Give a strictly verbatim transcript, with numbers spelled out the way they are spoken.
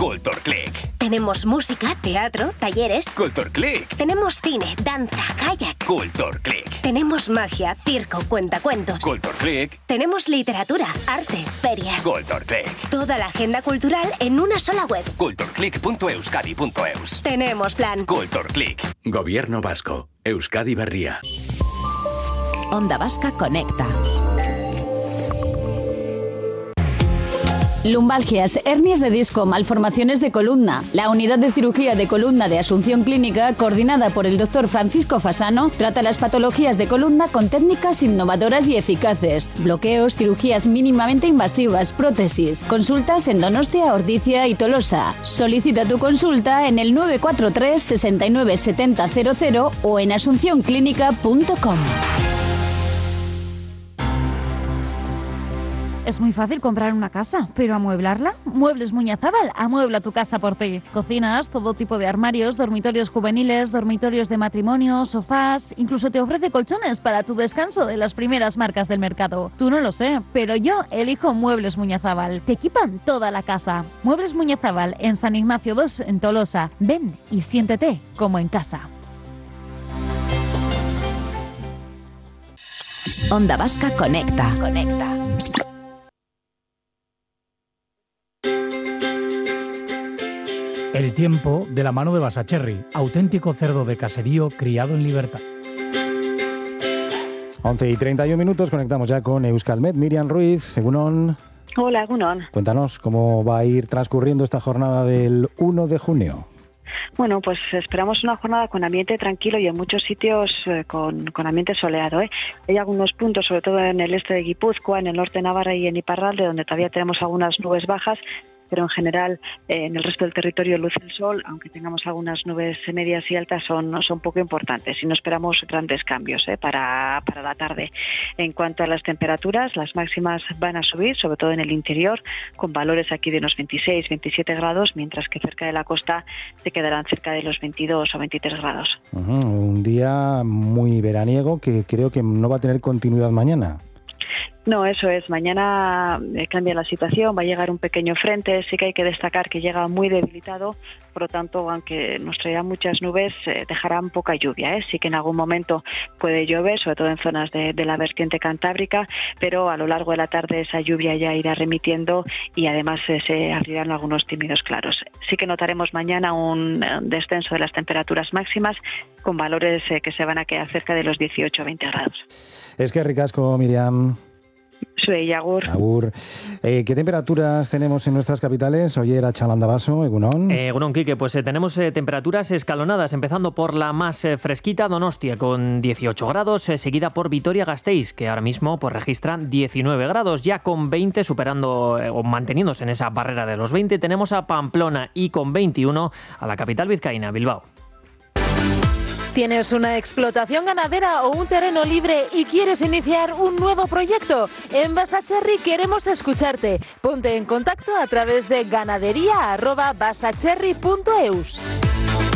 Culturclick. Tenemos música, teatro, talleres. Culturclick. Tenemos cine, danza, kayak. Culturclick. Tenemos magia, circo, cuentacuentos. Culturclick. Tenemos literatura, arte, ferias. Culturclick. Toda la agenda cultural en una sola web. culturclick punto euskadi punto eus. Tenemos plan. Culturclick. Gobierno vasco. Euskadi Berria. Onda Vasca Conecta. Lumbalgias, hernias de disco, malformaciones de columna. La unidad de cirugía de columna de Asunción Clínica, coordinada por el doctor Francisco Fasano, trata las patologías de columna con técnicas innovadoras y eficaces. Bloqueos, cirugías mínimamente invasivas, prótesis. Consultas en Donostia, Ordizia y Tolosa. Solicita tu consulta en el nueve cuatro tres, seis nueve siete cero cero cero o en asunción clínica punto com. Es muy fácil comprar una casa, pero ¿amueblarla? Muebles Muñazábal amuebla tu casa por ti. Cocinas, todo tipo de armarios, dormitorios juveniles, dormitorios de matrimonio, sofás, incluso te ofrece colchones para tu descanso de las primeras marcas del mercado. Tú no lo sé, pero yo elijo Muebles Muñazábal. Te equipan toda la casa. Muebles Muñazábal en San Ignacio dos en Tolosa. Ven y siéntete como en casa. Onda Vasca Conecta. Conecta. El tiempo de la mano de Basacherry, auténtico cerdo de caserío criado en libertad. once y treinta y un minutos, conectamos ya con Euskalmet. Miriam Ruiz, Egunon. Hola, Egunon. Cuéntanos cómo va a ir transcurriendo esta jornada del uno de junio. Bueno, pues esperamos una jornada con ambiente tranquilo y en muchos sitios eh, con, con ambiente soleado, ¿eh? Hay algunos puntos, sobre todo en el este de Guipúzcoa, en el norte de Navarra y en Iparralde, donde todavía tenemos algunas nubes bajas, pero en general eh, en el resto del territorio luce el sol, aunque tengamos algunas nubes medias y altas, son, son poco importantes y no esperamos grandes cambios eh, para, para la tarde. En cuanto a las temperaturas, las máximas van a subir, sobre todo en el interior, con valores aquí de unos veintiséis, veintisiete grados, mientras que cerca de la costa se quedarán cerca de los veintidós o veintitrés grados. Uh-huh. Un día muy veraniego que creo que no va a tener continuidad mañana. No, eso es. Mañana eh, cambia la situación, va a llegar un pequeño frente. Sí que hay que destacar que llega muy debilitado, por lo tanto, aunque nos traerá muchas nubes, eh, dejarán poca lluvia. ¿eh? Sí que en algún momento puede llover, sobre todo en zonas de, de la vertiente cantábrica, pero a lo largo de la tarde esa lluvia ya irá remitiendo y además eh, se abrirán algunos tímidos claros. Sí que notaremos mañana un, un descenso de las temperaturas máximas con valores eh, que se van a quedar cerca de los dieciocho a veinte grados. Es que ricasco, Miriam. Soy Agur. Agur. Eh, ¿Qué temperaturas tenemos en nuestras capitales? Hoy era Chalandabaso, Egunon. Eh, Egunon, Quique, pues eh, tenemos eh, temperaturas escalonadas, empezando por la más eh, fresquita, Donostia, con dieciocho grados, eh, seguida por Vitoria-Gasteiz, que ahora mismo pues, registran diecinueve grados, ya con veinte, superando eh, o manteniéndose en esa barrera de los veinte. Tenemos a Pamplona y con veintiuno a la capital vizcaína, Bilbao. ¿Tienes una explotación ganadera o un terreno libre y quieres iniciar un nuevo proyecto? En Basacherry queremos escucharte. Ponte en contacto a través de ganadería arroba basacherry punto eus.